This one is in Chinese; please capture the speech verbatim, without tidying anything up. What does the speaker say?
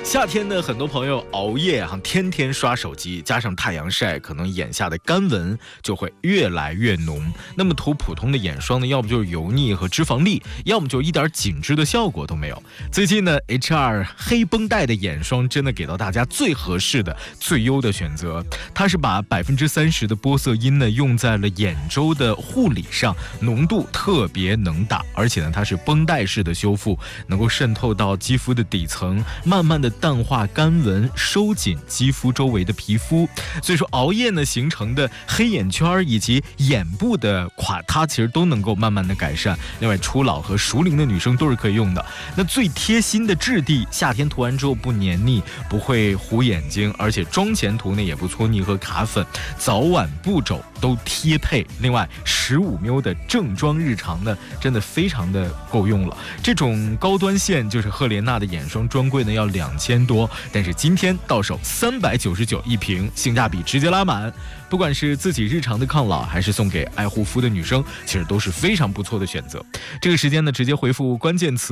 夏天呢，很多朋友熬夜哈，天天刷手机，加上太阳晒，可能眼下的干纹就会越来越浓。那么涂普通的眼霜呢，要不就是油腻和脂肪粒，要么就一点紧致的效果都没有。最近呢 H R 黑绷带的眼霜真的给到大家最合适的、最优的选择。它是把百分之三十的玻色因呢用在了眼周的护理上，浓度特别能打，而且呢它是绷带式的修复，能够渗透到肌肤的底层，慢慢的淡化干纹，收紧肌肤周围的皮肤。所以说熬夜呢形成的黑眼圈以及眼部的垮塌其实都能够慢慢的改善。另外初老和熟龄的女生都是可以用的。那最贴心的质地，夏天涂完之后不黏腻，不会糊眼睛，而且妆前涂呢也不搓泥和卡粉，早晚步骤都贴配。另外十五 ml 的正装日常呢真的非常的够用了。这种高端线就是赫莲娜的眼霜，专柜呢要两千多，但是今天到手三百九十九一瓶，性价比直接拉满。不管是自己日常的抗老，还是送给爱护肤的女生，其实都是非常不错的选择。这个时间呢，直接回复关键词